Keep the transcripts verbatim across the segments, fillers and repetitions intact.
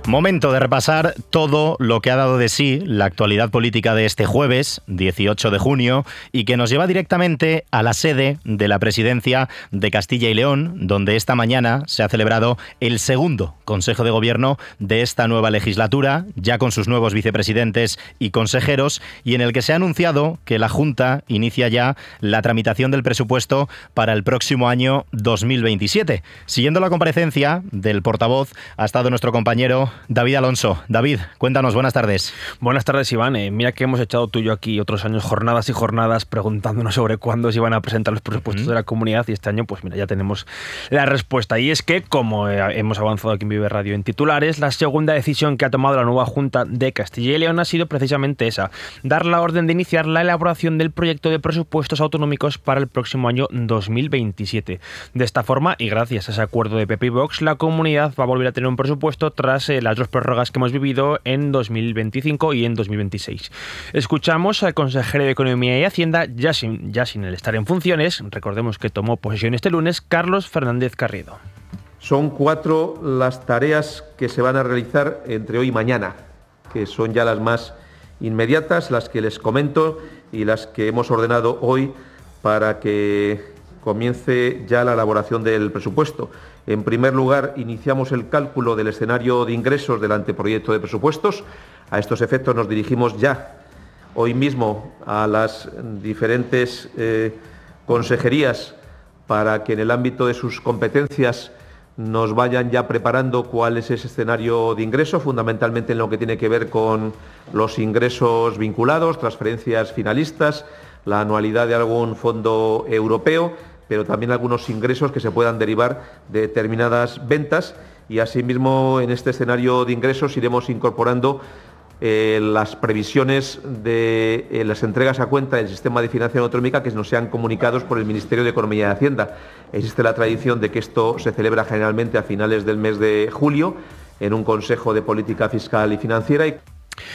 Momento de repasar todo lo que ha dado de sí la actualidad política de este jueves, dieciocho de junio, y que nos lleva directamente a la sede de la Presidencia de Castilla y León, donde esta mañana se ha celebrado el segundo Consejo de Gobierno de esta nueva legislatura, ya con sus nuevos vicepresidentes y consejeros, y en el que se ha anunciado que la Junta inicia ya la tramitación del presupuesto para el próximo año dos mil veintisiete. Siguiendo la comparecencia del portavoz ha estado nuestro compañero David Alonso. David, cuéntanos, buenas tardes. Buenas tardes, Iván. Eh, mira que hemos echado tú y yo aquí otros años jornadas y jornadas preguntándonos sobre cuándo se iban a presentar los presupuestos uh-huh. de la comunidad, y este año, pues mira, ya tenemos la respuesta. Y es que, como eh, hemos avanzado aquí en Vive Radio en titulares, la segunda decisión que ha tomado la nueva Junta de Castilla y León ha sido precisamente esa: dar la orden de iniciar la elaboración del proyecto de presupuestos autonómicos para el próximo año dos mil veintisiete. De esta forma, y gracias a ese acuerdo de P P y Vox, la comunidad va a volver a tener un presupuesto tras eh, las dos prórrogas que hemos vivido en dos mil veinticinco y en dos mil veintiséis. Escuchamos al consejero de Economía y Hacienda, ya sin, ya sin el estar en funciones, recordemos que tomó posesión este lunes, Carlos Fernández Carriedo. Son cuatro las tareas que se van a realizar entre hoy y mañana, que son ya las más inmediatas, las que les comento y las que hemos ordenado hoy para que comience ya la elaboración del presupuesto. En primer lugar, iniciamos el cálculo del escenario de ingresos del anteproyecto de presupuestos. A estos efectos nos dirigimos ya hoy mismo a las diferentes eh, consejerías para que en el ámbito de sus competencias nos vayan ya preparando cuál es ese escenario de ingreso, fundamentalmente en lo que tiene que ver con los ingresos vinculados, transferencias finalistas, la anualidad de algún fondo europeo, pero también algunos ingresos que se puedan derivar de determinadas ventas, y asimismo en este escenario de ingresos iremos incorporando eh, las previsiones de eh, las entregas a cuenta del sistema de financiación autonómica que nos sean comunicados por el Ministerio de Economía y Hacienda. Existe la tradición de que esto se celebra generalmente a finales del mes de julio en un Consejo de Política Fiscal y Financiera. Y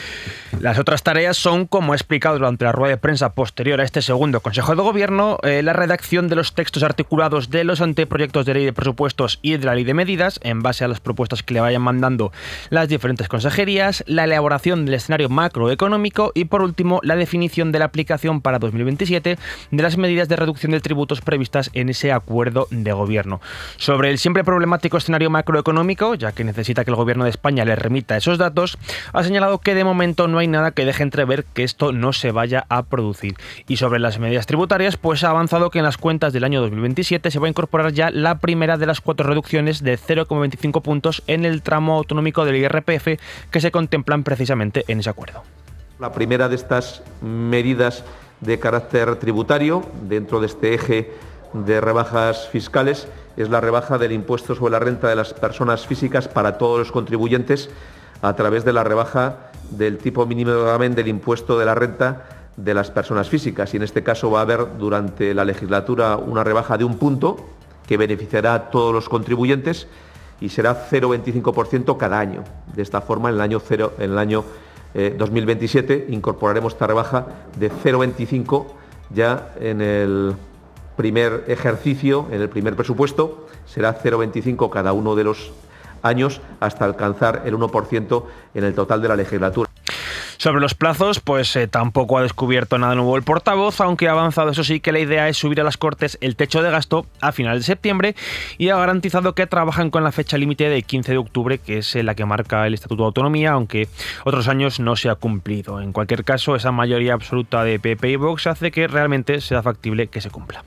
las otras tareas son, como he explicado durante la rueda de prensa posterior a este segundo Consejo de Gobierno, eh, la redacción de los textos articulados de los anteproyectos de ley de presupuestos y de la ley de medidas, en base a las propuestas que le vayan mandando las diferentes consejerías, la elaboración del escenario macroeconómico y, por último, la definición de la aplicación para dos mil veintisiete de las medidas de reducción de tributos previstas en ese acuerdo de Gobierno. Sobre el siempre problemático escenario macroeconómico, ya que necesita que el Gobierno de España le remita esos datos, ha señalado que de momento no hay nada que deje entrever que esto no se vaya a producir. Y sobre las medidas tributarias, pues ha avanzado que en las cuentas del año dos mil veintisiete se va a incorporar ya la primera de las cuatro reducciones de cero coma veinticinco puntos en el tramo autonómico del I R P F que se contemplan precisamente en ese acuerdo. La primera de estas medidas de carácter tributario dentro de este eje de rebajas fiscales es la rebaja del impuesto sobre la renta de las personas físicas para todos los contribuyentes a través de la rebaja del tipo mínimo del impuesto de la renta de las personas físicas. Y en este caso va a haber durante la legislatura una rebaja de un punto que beneficiará a todos los contribuyentes y será cero coma veinticinco por ciento cada año. De esta forma, en el año, cero, en el año eh, dos mil veintisiete incorporaremos esta rebaja de cero coma veinticinco ya en el primer ejercicio, en el primer presupuesto. Será cero coma veinticinco cada uno de los años hasta alcanzar el uno por ciento en el total de la legislatura. Sobre los plazos, pues eh, tampoco ha descubierto nada nuevo el portavoz, aunque ha avanzado, eso sí, que la idea es subir a las Cortes el techo de gasto a finales de septiembre, y ha garantizado que trabajan con la fecha límite de quince de octubre, que es la que marca el Estatuto de Autonomía, aunque otros años no se ha cumplido. En cualquier caso, esa mayoría absoluta de P P y Vox hace que realmente sea factible que se cumpla.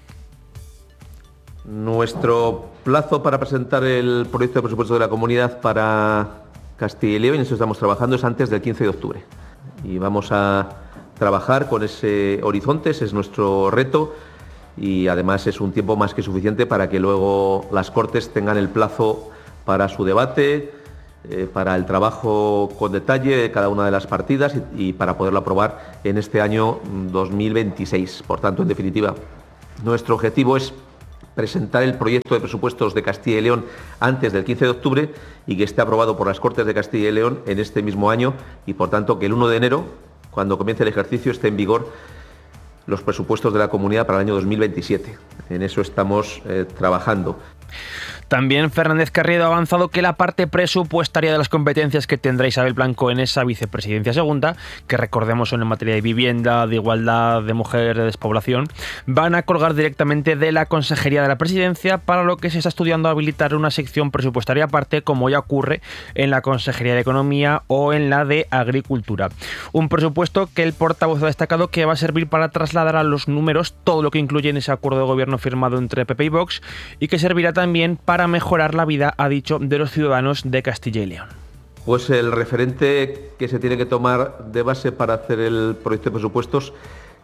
Nuestro plazo para presentar el proyecto de presupuesto de la comunidad para Castilla y León, y en eso estamos trabajando, es antes del quince de octubre. Y vamos a trabajar con ese horizonte, ese es nuestro reto, y además es un tiempo más que suficiente para que luego las Cortes tengan el plazo para su debate, eh, para el trabajo con detalle de cada una de las partidas y, y para poderlo aprobar en este año dos mil veintiséis. Por tanto, en definitiva, nuestro objetivo es presentar el proyecto de presupuestos de Castilla y León antes del quince de octubre y que esté aprobado por las Cortes de Castilla y León en este mismo año, y por tanto que el uno de enero, cuando comience el ejercicio, esté en vigor los presupuestos de la comunidad para el año dos mil veintisiete. En eso estamos eh, trabajando. También Fernández Carriedo ha avanzado que la parte presupuestaria de las competencias que tendrá Isabel Blanco en esa vicepresidencia segunda, que recordemos son en materia de vivienda, de igualdad, de mujer, de despoblación, van a colgar directamente de la Consejería de la Presidencia, para lo que se está estudiando habilitar una sección presupuestaria aparte, como ya ocurre en la Consejería de Economía o en la de Agricultura. Un presupuesto que el portavoz ha destacado que va a servir para trasladar a los números todo lo que incluye en ese acuerdo de gobierno firmado entre P P y Vox, y que servirá también para mejorar la vida, ha dicho, de los ciudadanos de Castilla y León. Pues el referente que se tiene que tomar de base para hacer el proyecto de presupuestos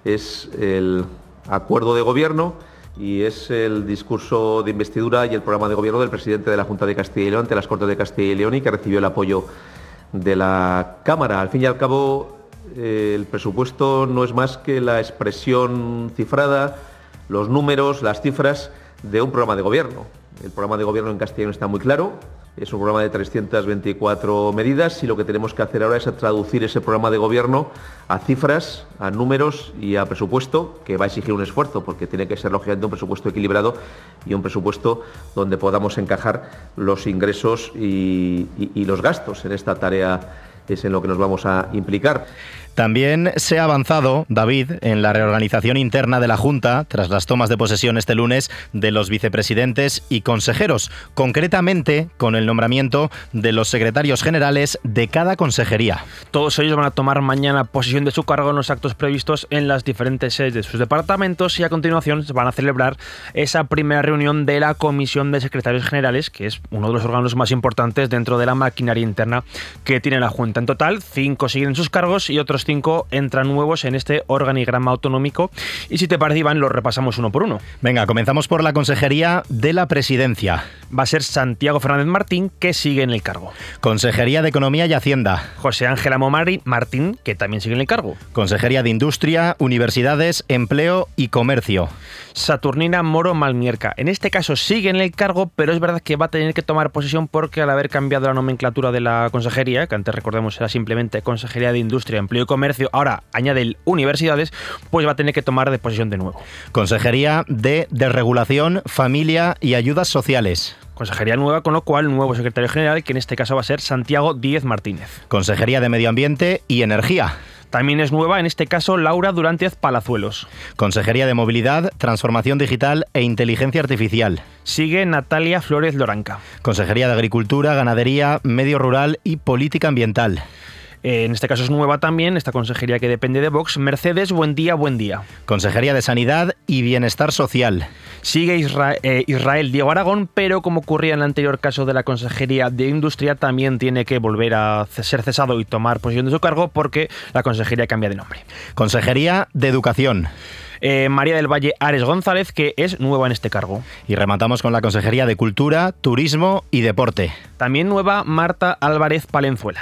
es el acuerdo de gobierno y es el discurso de investidura y el programa de gobierno del presidente de la Junta de Castilla y León ante las Cortes de Castilla y León, y que recibió el apoyo de la Cámara. Al fin y al cabo, eh, el presupuesto no es más que la expresión cifrada, los números, las cifras de un programa de gobierno. El programa de gobierno en Castilla y León está muy claro, es un programa de trescientas veinticuatro medidas, y lo que tenemos que hacer ahora es traducir ese programa de gobierno a cifras, a números y a presupuesto, que va a exigir un esfuerzo, porque tiene que ser lógicamente un presupuesto equilibrado y un presupuesto donde podamos encajar los ingresos y, y, y los gastos. En esta tarea es en lo que nos vamos a implicar. También se ha avanzado, David, en la reorganización interna de la Junta tras las tomas de posesión este lunes de los vicepresidentes y consejeros, concretamente con el nombramiento de los secretarios generales de cada consejería. Todos ellos van a tomar mañana posesión de su cargo en los actos previstos en las diferentes sedes de sus departamentos, y a continuación se van a celebrar esa primera reunión de la Comisión de Secretarios Generales, que es uno de los órganos más importantes dentro de la maquinaria interna que tiene la Junta. En total, cinco siguen sus cargos y otros cinco entran nuevos en este organigrama autonómico, y si te parece, Iván, los repasamos uno por uno. Venga, comenzamos por la Consejería de la Presidencia. Va a ser Santiago Fernández Martín, que sigue en el cargo. Consejería de Economía y Hacienda. José Ángel Amomari Martín, que también sigue en el cargo. Consejería de Industria, Universidades, Empleo y Comercio. Saturnina Moro Malmierca. En este caso sigue en el cargo, pero es verdad que va a tener que tomar posesión porque al haber cambiado la nomenclatura de la consejería, que antes recordemos era simplemente Consejería de Industria, Empleo y Comercio, ahora añade el Universidades, pues va a tener que tomar de posesión de nuevo. Consejería de Desregulación, Familia y Ayudas Sociales. Consejería nueva, con lo cual nuevo secretario general, que en este caso va a ser Santiago Díez Martínez. Consejería de Medio Ambiente y Energía. También es nueva, en este caso, Laura Durántiz Palazuelos. Consejería de Movilidad, Transformación Digital e Inteligencia Artificial. Sigue Natalia Flores Loranca. Consejería de Agricultura, Ganadería, Medio Rural y Política Ambiental. En este caso es nueva también esta consejería que depende de Vox, Mercedes Buendía Buendía. Consejería de Sanidad y Bienestar Social. Sigue Israel, eh, Israel Diego Aragón, pero como ocurría en el anterior caso de la Consejería de Industria, también tiene que volver a ser cesado y tomar posesión de su cargo porque la consejería cambia de nombre. Consejería de Educación. Eh, María del Valle Ares González, que es nueva en este cargo. Y rematamos con la Consejería de Cultura, Turismo y Deporte. También nueva Marta Álvarez Palenzuela.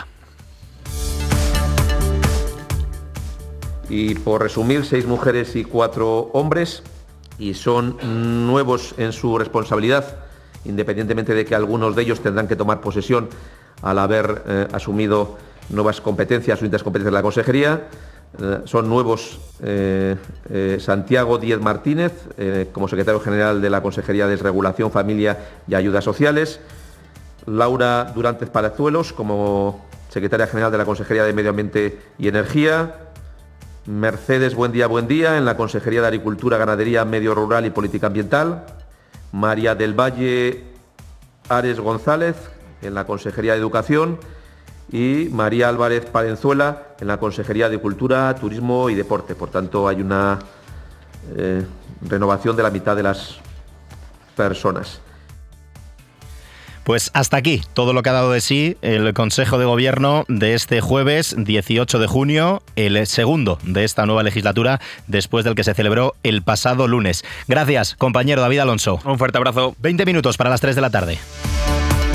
Y por resumir, seis mujeres y cuatro hombres, y son nuevos en su responsabilidad, independientemente de que algunos de ellos tendrán que tomar posesión al haber eh, asumido nuevas competencias o distintas competencias de la consejería. Eh, son nuevos eh, eh, Santiago Díez Martínez eh, como secretario general de la Consejería de Desregulación, Familia y Ayudas Sociales, Laura Durántiz Palazuelos como secretaria general de la Consejería de Medio Ambiente y Energía, Mercedes Buendía Buendía en la Consejería de Agricultura, Ganadería, Medio Rural y Política Ambiental, María del Valle Ares González en la Consejería de Educación y María Álvarez Palenzuela en la Consejería de Cultura, Turismo y Deporte. Por tanto, hay una eh, renovación de la mitad de las personas. Pues hasta aquí todo lo que ha dado de sí el Consejo de Gobierno de este jueves dieciocho de junio, el segundo de esta nueva legislatura después del que se celebró el pasado lunes. Gracias, compañero David Alonso. Un fuerte abrazo. veinte minutos para las tres de la tarde.